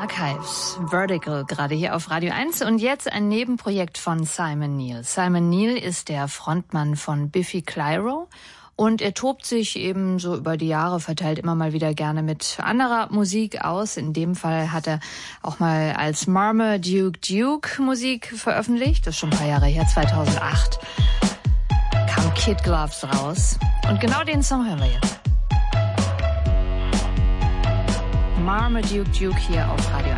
Archives, Vertical, gerade hier auf Radio 1 und jetzt ein Nebenprojekt von Simon Neil. Simon Neil ist der Frontmann von Biffy Clyro und er tobt sich eben so über die Jahre verteilt immer mal wieder gerne mit anderer Musik aus. In dem Fall hat er auch mal als Marmaduke Musik veröffentlicht, das ist schon ein paar Jahre her, 2008 kam Kid Gloves raus und genau den Song hören wir jetzt. Marmaduke hier auf Radio 1.